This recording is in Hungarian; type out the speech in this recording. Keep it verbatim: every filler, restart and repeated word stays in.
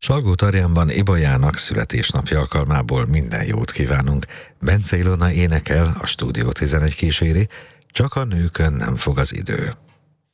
Salgótarjánban Ibolyának születésnapja alkalmából minden jót kívánunk. Bence Ilona énekel, a Stúdió tizenegy kíséri, Csak a nőkön nem fog az idő.